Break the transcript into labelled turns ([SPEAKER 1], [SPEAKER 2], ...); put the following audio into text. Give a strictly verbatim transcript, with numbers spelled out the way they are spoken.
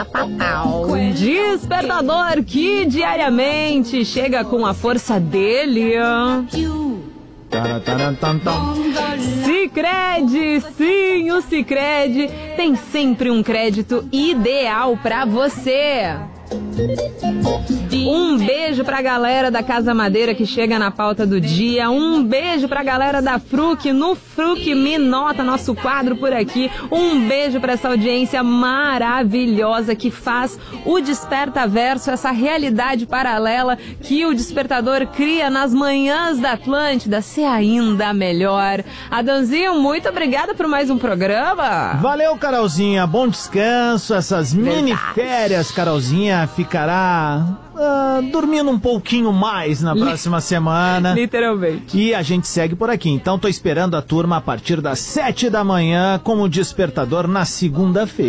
[SPEAKER 1] Despertador que diariamente chega com a força dele. Sicredi, sim, o Sicredi tem sempre um crédito ideal pra você. Um beijo pra galera da Casa Madeira que chega na pauta do dia. Um beijo pra galera da Fruc, no Fruc Me Nota, nosso quadro por aqui. Um beijo pra essa audiência maravilhosa que faz o Desperta Verso, essa realidade paralela que o Despertador cria nas manhãs da Atlântida, ser ainda melhor. Adãozinho, muito obrigada por mais um programa.
[SPEAKER 2] Valeu, Carolzinha, bom descanso. Essas
[SPEAKER 1] Verdade.
[SPEAKER 2] mini férias, Carolzinha ficará uh, dormindo um pouquinho mais na próxima semana.
[SPEAKER 1] Literalmente.
[SPEAKER 2] E a gente segue por aqui. Então tô esperando a turma a partir das sete da manhã com o Despertador na segunda-feira.